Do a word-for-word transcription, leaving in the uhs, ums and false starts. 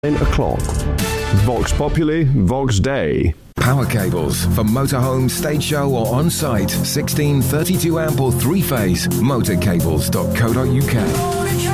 nine o'clock. Vox Populi, Vox Day. Power cables for motorhome, stage show or on-site. sixteen, thirty-two amp or three-phase. motorcables dot co dot uk.